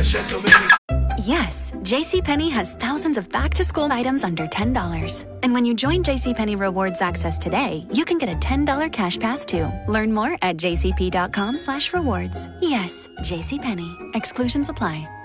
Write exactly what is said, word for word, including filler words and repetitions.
Yes, JCPenney has thousands of back-to-school items under ten dollars. And when you join JCPenney Rewards Access today, you can get a ten dollars cash pass too. Learn more at jcp.com slash rewards. Yes, JCPenney. Exclusions apply.